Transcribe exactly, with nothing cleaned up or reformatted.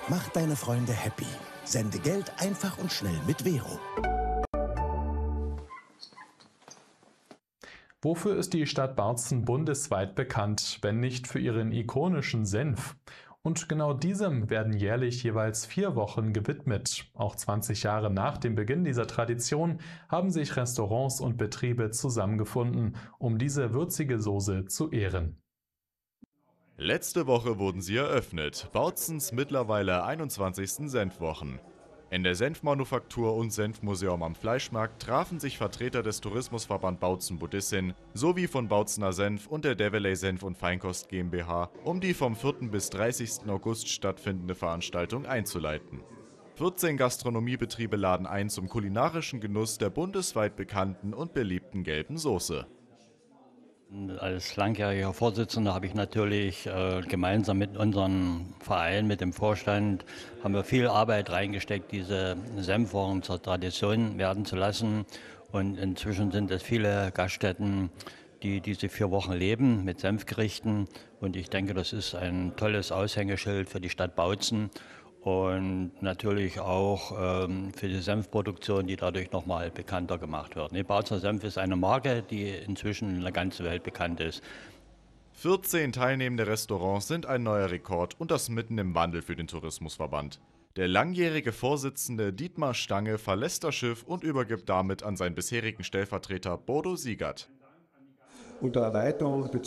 Mach deine Freunde happy. Sende Geld einfach und schnell mit Vero. Wofür ist die Stadt Bautzen bundesweit bekannt, wenn nicht für ihren ikonischen Senf? Und genau diesem werden jährlich jeweils vier Wochen gewidmet. Auch zwanzig Jahre nach dem Beginn dieser Tradition haben sich Restaurants und Betriebe zusammengefunden, um diese würzige Soße zu ehren. Letzte Woche wurden sie eröffnet, Bautzens mittlerweile einundzwanzigsten Senfwochen. In der Senfmanufaktur und Senfmuseum am Fleischmarkt trafen sich Vertreter des Tourismusverband Bautzen-Budissin sowie von Bautzener Senf und der Develey Senf und Feinkost GmbH, um die vom vierten bis dreißigsten August stattfindende Veranstaltung einzuleiten. vierzehn Gastronomiebetriebe laden ein zum kulinarischen Genuss der bundesweit bekannten und beliebten gelben Soße. Als langjähriger Vorsitzender habe ich natürlich äh, gemeinsam mit unserem Verein, mit dem Vorstand, haben wir viel Arbeit reingesteckt, diese Senfwochen zur Tradition werden zu lassen. Und inzwischen sind es viele Gaststätten, die diese vier Wochen leben mit Senfgerichten. Und ich denke, das ist ein tolles Aushängeschild für die Stadt Bautzen. Und natürlich auch ähm, für die Senfproduktion, die dadurch nochmal bekannter gemacht wird. Ne, Bautzener Senf ist eine Marke, die inzwischen in der ganzen Welt bekannt ist. vierzehn teilnehmende Restaurants sind ein neuer Rekord und das mitten im Wandel für den Tourismusverband. Der langjährige Vorsitzende Dietmar Stange verlässt das Schiff und übergibt damit an seinen bisherigen Stellvertreter Bodo Siegert. Unter Erweiterung